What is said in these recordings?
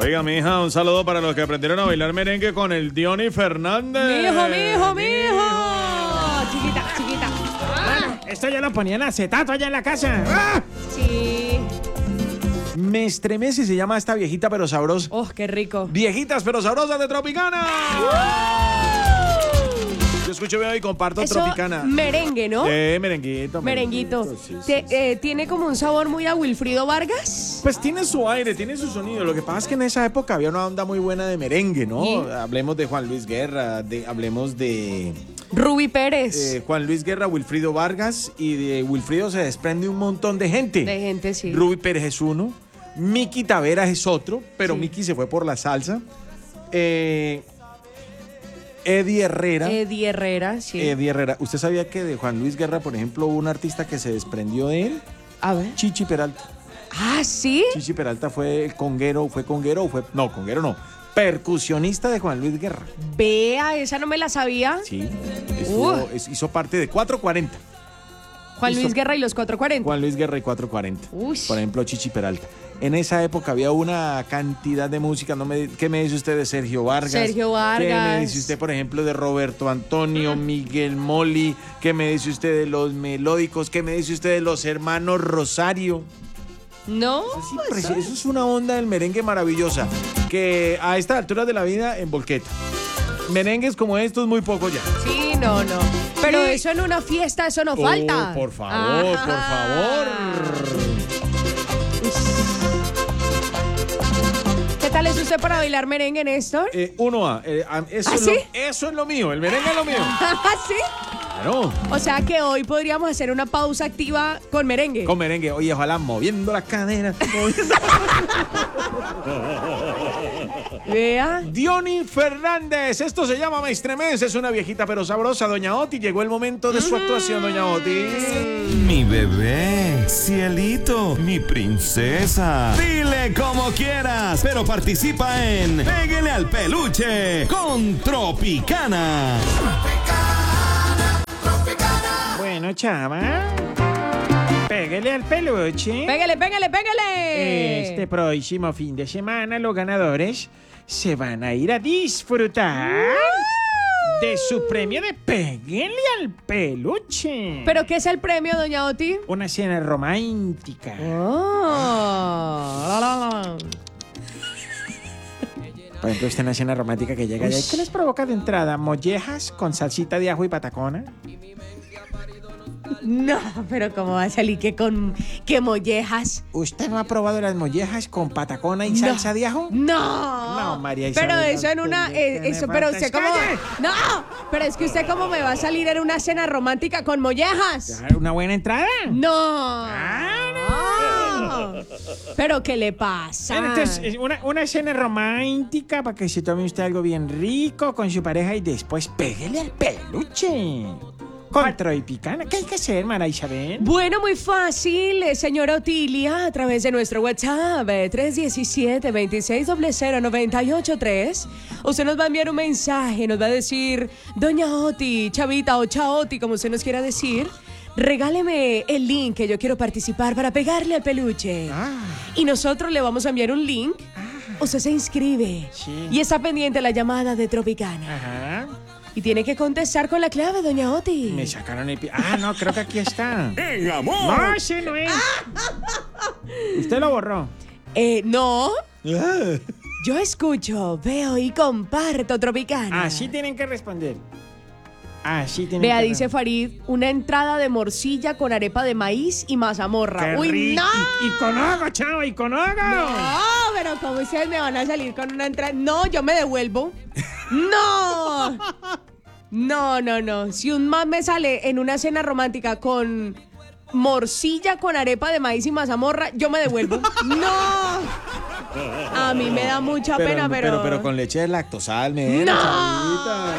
Oiga, mija, un saludo para los que aprendieron a bailar merengue con el Diony Fernández. ¡Mijo! Chiquita. Bueno, esto ya lo ponían acetato allá en la casa. ¡Ah! Sí. Me estremece, se llama esta viejita pero sabrosa. ¡Oh, qué rico! Viejitas pero sabrosas de Tropicana. Yo escucho bien y comparto Eso, Tropicana. merengue, ¿no? Merenguito. Merenguito. Sí. ¿Tiene como un sabor muy a Wilfrido Vargas? Pues tiene su aire, tiene su sonido. Lo que pasa es que en esa época había una onda muy buena de merengue, ¿no? ¿Sí? Hablemos de Juan Luis Guerra, hablemos de Rubí Pérez. Juan Luis Guerra, Wilfrido Vargas, y de Wilfrido se desprende un montón de gente. De gente, sí. Rubí Pérez es uno, Miki Taveras es otro, pero Sí. Miki se fue por la salsa. Eddie Herrera. Eddie Herrera, sí. Eddie Herrera. ¿Usted sabía que de Juan Luis Guerra, por ejemplo, hubo un artista que se desprendió de él? A ver. Chichi Peralta. Ah, ¿sí? Chichi Peralta fue el conguero, no, conguero no, percusionista de Juan Luis Guerra. Vea, esa no me la sabía. Sí, hizo parte de 440. Juan Hizo- Luis Guerra y los 440. Juan Luis Guerra y 440. Uy. Por ejemplo, Chichi Peralta. En esa época había una cantidad de música. ¿Qué me dice usted de Sergio Vargas? Sergio ¿Qué me Vargas. dice usted, por ejemplo, de Roberto Antonio, Miguel Moli? ¿Qué me dice usted de los melódicos? ¿Qué me dice usted de los hermanos Rosario? ¿No? Eso es una onda del merengue maravillosa, que a esta altura de la vida en volqueta. Merengues como estos muy poco ya. Sí, no. Pero eso en una fiesta, eso no falta. Por favor, Ajá. por favor. ¿Qué tal es usted para bailar merengue, Néstor? Eso, ¿Ah, es sí? eso es lo mío, el merengue es lo mío. ¿Sí? Claro, O sea que hoy podríamos hacer una pausa activa con merengue. con merengue. Oye, ojalá moviendo las caderas. Vea. Diony Fernández, esto se llama Me Estremece, es una viejita pero sabrosa, doña Oti. Llegó el momento de su actuación, doña Oti. Mi bebé, cielito, mi princesa. Dile como quieras, pero participa en Pégale al Peluche con Tropicana. Bueno, chava. Pégale al peluche. Pégale. Este próximo fin de semana los ganadores se van a ir a disfrutar de su premio de Pégale al Peluche. ¿Pero qué es el premio, doña Oti? Una cena romántica. Oh. Por ejemplo, usted en una cena romántica que llega y ¿qué les provoca de entrada? ¿Mollejas con salsita de ajo y patacona? No, pero ¿cómo va a salir que mollejas? ¿Usted no ha probado las mollejas con patacona y salsa de ajo? No. No, María Isabel. Pero eso en una... eso, pero usted como... ¡Calle! No, pero es que usted cómo me va a salir en una cena romántica con mollejas. ¿Una buena entrada? No. ¿Pero qué le pasa? Bueno, entonces, una cena romántica para que se tome usted algo bien rico con su pareja y después pégale al peluche. Con Tropicana. ¿Qué hay que hacer, María Isabel? Bueno, muy fácil, señora Otilia, a través de nuestro WhatsApp 317-2600-983. Usted nos va a enviar un mensaje, nos va a decir, doña Oti, chavita o chaoti, como usted nos quiera decir. Regáleme el link que yo quiero participar para pegarle al peluche. Y nosotros le vamos a enviar un link. Usted se inscribe. Sí. Y está pendiente la llamada de Tropicana. Ajá. Y tiene que contestar con la clave, doña Oti. Me sacaron el... no, creo que aquí está. ¡En amor! No, ese no es. Usted lo borró. No. Yo escucho, veo y comparto Tropicana. Así tienen que responder. Así tienen Vea, que dice Farid, una entrada de morcilla con arepa de maíz y mazamorra. ¡Qué ¡Uy, rico! no! Y con agua, chava, y con agua. No, pero ¿cómo ustedes me van a salir con una entrada? No, yo me devuelvo. ¡No! No. Si un man me sale en una cena romántica con morcilla con arepa de maíz y mazamorra, yo me devuelvo. ¡No! A mí me da mucha pena, pero... Pero con leche de lactosal, ¡No! chavita.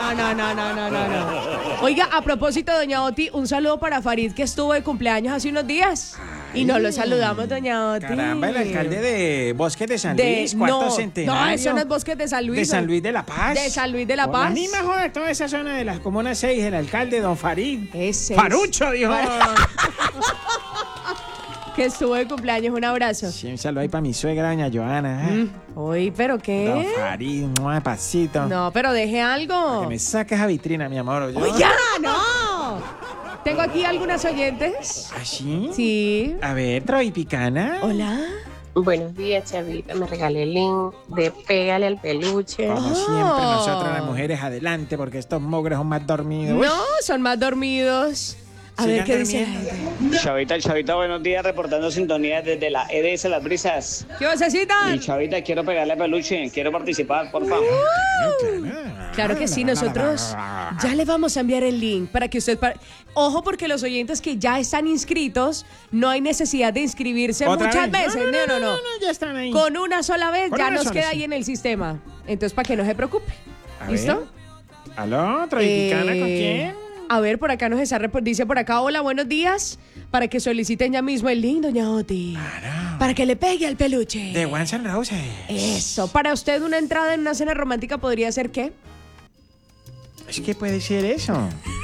No. Oiga, a propósito, doña Oti, un saludo para Farid, que estuvo de cumpleaños hace unos días. Y no lo saludamos, doña Oti. Caramba, el alcalde de Bosques de San Luis, cuarto centenario. No, eso no es Bosques de San Luis. De San Luis de la Paz. De San Luis de la Por Paz. La misma joda, toda esa zona de las comunas 6, el alcalde, don Farid. Ese es. Farucho, dijo. que estuvo de cumpleaños. Un abrazo. Sí, un saludo ahí para mi suegra, doña Joana. Uy, ¿pero Don qué? Farid, un pasito. No, pero deje algo. Que me saque esa vitrina, mi amor. ¿oyó? ¡Oiga, no! Tengo aquí algunas oyentes. ¿Ah, sí? Sí. A ver, Tropicana. Hola. Buenos días, Chavita. Me regalé el link de Pégale al Peluche. Como siempre, nosotras las mujeres adelante, porque estos mogres son más dormidos. Uy, No, son más dormidos. A Sigan ver qué dice. durmiendo. Chavita, buenos días, reportando sintonía desde la EDS Las Brisas. ¿Qué necesitan? Y Chavita, quiero pegarle a peluche, quiero participar, por favor. Claro que sí, nosotros ya le vamos a enviar el link para que usted... Ojo, porque los oyentes que ya están inscritos, no hay necesidad de inscribirse ¿Otra muchas vez? veces. No. ya están ahí. Con una sola vez Con ya una nos sola, queda sí. ahí en el sistema. Entonces, para que no se preocupe. A ¿Listo? ver. ¿Aló, Tropicana, con quién? A ver, por acá nos está dice por acá, hola, buenos días, para que soliciten ya mismo el link, doña Oti. Para que le pegue al peluche. De Guns N' Roses. Eso, para usted una entrada en una cena romántica podría ser ¿qué? Es que puede ser eso.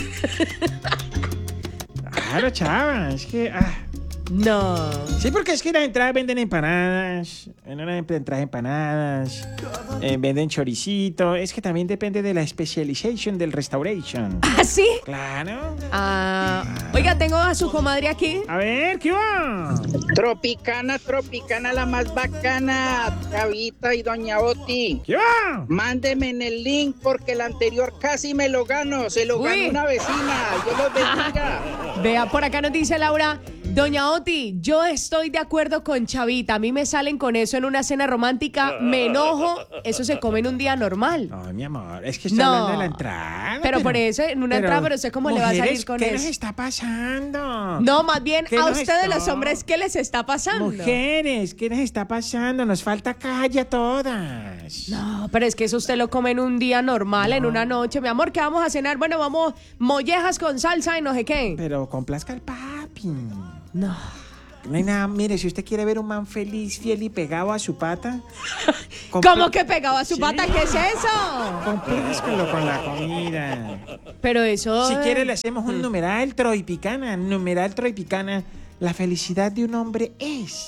Claro, chava, es que... No. Sí, porque es que las entradas venden empanadas, en una entradas empanadas, venden choricito, es que también depende de la specialization del restauration. ¿Ah, sí? Claro. Oiga, tengo a su comadre aquí. A ver, ¿qué va? Tropicana, la más bacana, Chavita y Doña Oti. ¿Qué va? Mándeme en el link porque el anterior casi me lo gano, se lo Uy. ganó una vecina. Dios los bendiga. Vea, por acá nos dice Laura, doña Oti, yo estoy de acuerdo con Chavita. A mí me salen con eso en una cena romántica, me enojo. Eso se come en un día normal. No, mi amor, es que está No. hablando de la entrada. Pero por eso, en una entrada, pero usted cómo le va a salir mujeres, con ¿qué nos eso? está pasando? No, más bien ¿Qué a nos ustedes está- los hombres, ¿qué les está pasando? Mujeres, ¿qué nos está pasando? Nos falta calle a todas. No, pero es que eso usted lo come en un día normal, en una noche. Mi amor, ¿qué vamos a cenar? Bueno, vamos mollejas con salsa y no sé qué. Pero complazca al papi. No. No hay nada, mire, si usted quiere ver un man feliz, fiel y pegado a su pata. ¿Cómo que pegado a su Sí. pata? ¿Qué es eso? Complázcalo con la comida. Pero eso... Si quiere le hacemos un numeral Tropicana. Numeral Tropicana. La felicidad de un hombre es.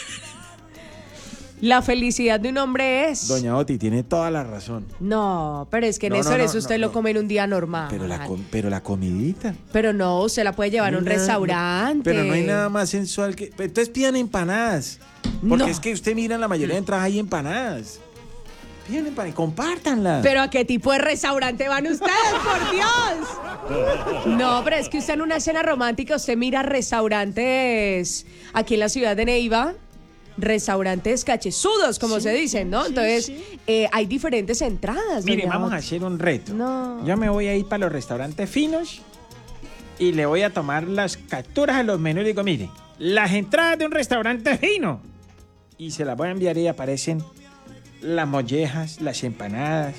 La felicidad de un hombre es... Doña Oti tiene toda la razón. No, pero es que en No, eso, no, no, eso usted no, lo no. come en un día normal. Pero la comidita. Pero no, usted la puede llevar a un No hay nada- restaurante. Pero no hay nada más sensual que... Entonces pidan empanadas. Porque No. es que usted mira en la mayoría de entradas hay empanadas. Pidan empanadas, compártanlas. ¿Pero a qué tipo de restaurante van ustedes, por Dios? No, pero es que usted en una cena romántica, usted mira restaurantes aquí en la ciudad de Neiva, restaurantes cachezudos, como se dicen, ¿no? sí, Entonces, sí. Hay diferentes entradas. Mire, doña vamos a Oti. hacer un reto. No. Yo me voy a ir para los restaurantes finos y le voy a tomar las capturas a los menús y digo, mire, las entradas de un restaurante fino. Y se las voy a enviar y aparecen las mollejas, las empanadas.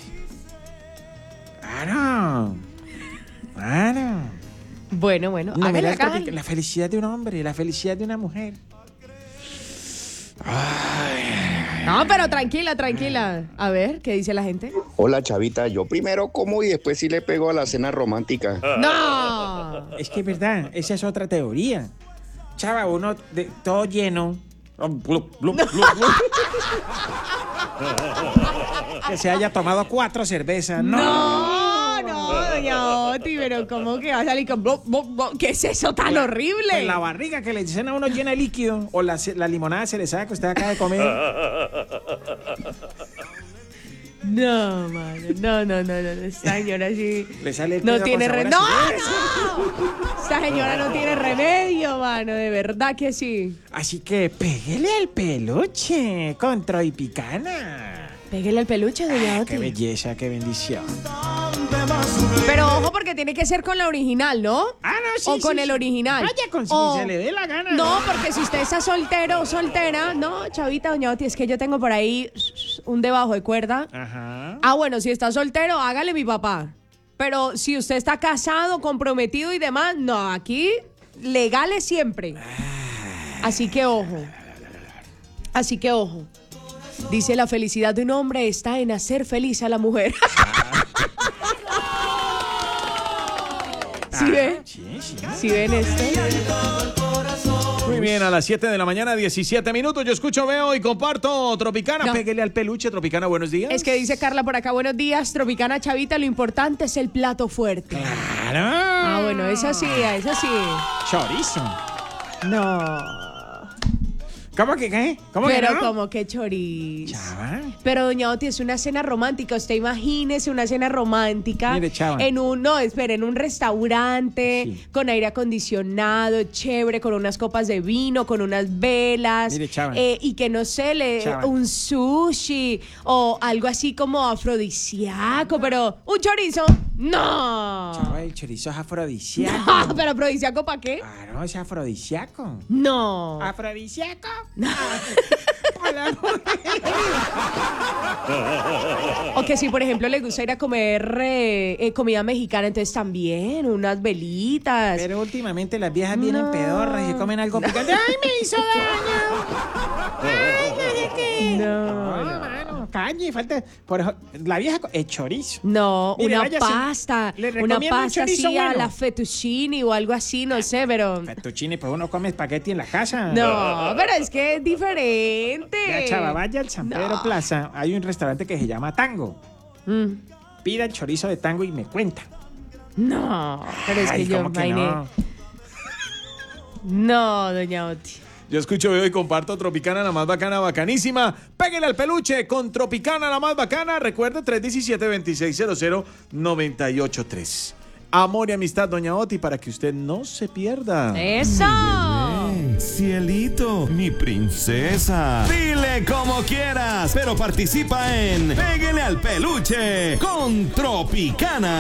Claro. Claro. Bueno, No, hágale, mira, hágale. la felicidad de un hombre, la felicidad de una mujer. No, pero tranquila. A ver, ¿qué dice la gente? Hola Chavita, yo primero como y después sí le pego a la cena romántica. ¡No! Es que es verdad, esa es otra teoría. Chava, uno todo lleno. Que se haya tomado 4 cervezas. No, doña Oti, pero ¿cómo que va a salir con... ¿Qué es eso tan horrible? Pues la barriga que le dicen a uno llena de líquido o la limonada cerezada que usted acaba de comer. No, mano, no, esta señora sí... Le sale el No pedo tiene con sabor remedio. a ¡No, cerveza. no! Esta señora no tiene remedio, mano, de verdad que sí. Así que pégale al peluche con Tropicana. Pégale al peluche, doña Qué Oti. belleza, qué bendición. Pero ojo, porque tiene que ser con la original, ¿no? Ah, no, sí. O con sí, el sí. original. Vaya con si O- se le dé la gana. No, porque si usted está soltero o soltera, no, chavita, doña Oti, es que yo tengo por ahí un debajo de cuerda. Ajá. Ah, bueno, si está soltero, hágale mi papá. Pero si usted está casado, comprometido y demás, no, aquí legales siempre. Así que ojo. Dice, la felicidad de un hombre está en hacer feliz a la mujer. ¿Sí ven? Sí. ¿Sí ven esto? bien, a las 7 de la mañana, 17 minutos. Yo escucho, veo y comparto Tropicana. No. Péguele al peluche, Tropicana, buenos días. Es que dice Carla por acá, buenos días, Tropicana Chavita, lo importante es el plato fuerte. Claro. Ah, bueno, eso sí, eso sí. Chorizo. No. ¿Cómo que qué? ¿Cómo Pero que no? como que chorizo. Chava. Pero doña Oti, es una cena romántica. Usted imagínese una cena romántica Mire, chava. en un restaurante, Sí. con aire acondicionado, chévere, con unas copas de vino, con unas velas. Mire, chava. Y que no sé, Chava. un sushi o algo así como afrodisíaco, pero un chorizo, no. Chava, el chorizo es afrodisíaco. No, pero afrodisíaco ¿para qué? Claro, es afrodisíaco. No. ¿Afrodisíaco? O que si, por ejemplo, le gusta ir a comer comida mexicana, entonces también unas velitas. Pero últimamente las viejas vienen No. pedorras y comen algo picante. ¡Ay, me hizo daño! ¡Ay, no sé qué! No, No, mano, calle, falta. Por eso, la vieja. El chorizo. No, Mire, una váyase. pasta. Le Una recomiendo un pasta chorizo así a bueno. la fettuccine o algo así, no sé, pero. Fettuccine, pues uno come espagueti en la casa. No, pero es que es diferente. Ya, chava, vaya al San Pedro No. Plaza. Hay un restaurante que se llama Tango. Mm, Pida el chorizo de tango y me cuenta. No, pero es Ay, que yo ¿cómo que imaginé. no? No, doña Oti. Yo escucho, veo y comparto Tropicana, la más bacana, bacanísima. Péguele al peluche con Tropicana, la más bacana. Recuerde, 317-2600-983. Amor y amistad, doña Oti, para que usted no se pierda. ¡Eso! Cielito, mi princesa. Dile como quieras, pero participa en Péguele al peluche con Tropicana.